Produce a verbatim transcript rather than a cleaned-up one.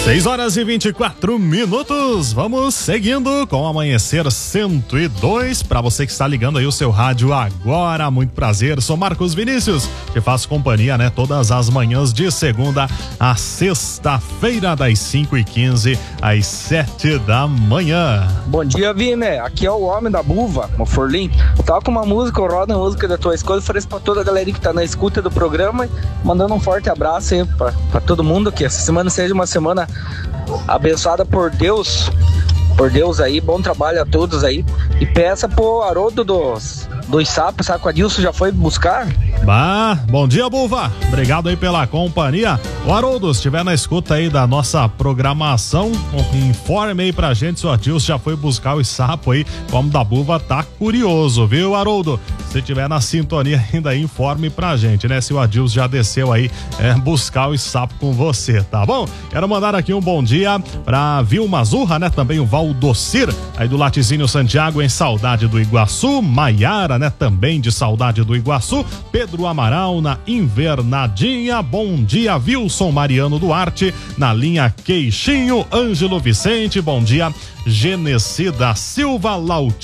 seis horas e vinte e quatro minutos, vamos seguindo com o Amanhecer cento e dois. Para você que está ligando aí o seu rádio agora, muito prazer, sou Marcos Vinícius, que faço companhia, né, todas as manhãs de segunda a sexta-feira, das cinco e quinze às sete da manhã. Bom dia, Vini, aqui é o homem da buva, o Forlim. Toca uma música, roda a música da tua escolha, ofereço pra toda a galera que tá na escuta do programa, mandando um forte abraço aí pra, pra todo mundo, que essa semana seja uma semana abençoada por Deus, por Deus aí, bom trabalho a todos aí, e peça pro Haroldo dos, dos sapos, sabe que o Adilson já foi buscar? Bah, bom dia, Buva, obrigado aí pela companhia. O Haroldo, se estiver na escuta aí da nossa programação, informe aí pra gente se o Adilson já foi buscar os sapos aí, como da Buva tá curioso, viu, Haroldo? Se estiver na sintonia ainda, informe pra gente, né, se o Adilson já desceu aí é, buscar os sapos com você, tá bom? Quero mandar aqui um bom dia pra Vilma Zurra, né, também o Valdocir, aí do Laticínio Santiago, em Saudade do Iguaçu, Maiara, né, também de Saudade do Iguaçu, Pedro Amaral na Invernadinha, bom dia, Wilson Mariano Duarte na linha Queixinho, Ângelo Vicente, bom dia, Genesi da Silva Laut